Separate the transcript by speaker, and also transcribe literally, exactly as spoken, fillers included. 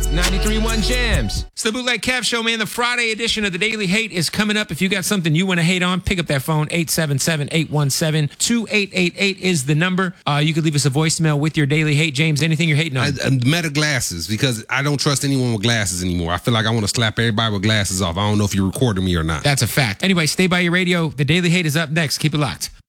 Speaker 1: ninety-three point one Jams. It's the Bootleg Kev Show, man. The Friday edition of the Daily Hate is coming up. If you got something you want to hate on, pick up that phone. eight seven seven, eight one seven, two eight eight eight is the number. Uh, you could leave us a voicemail with your Daily Hate. James, anything you're hating on?
Speaker 2: I, I, Meta glasses, because I don't trust anyone with glasses anymore. I feel like I want to slap everybody with glasses off. I don't know if you're recording me or not.
Speaker 1: That's a fact. Anyway, stay by your radio. The Daily Hate is up next. Keep it locked.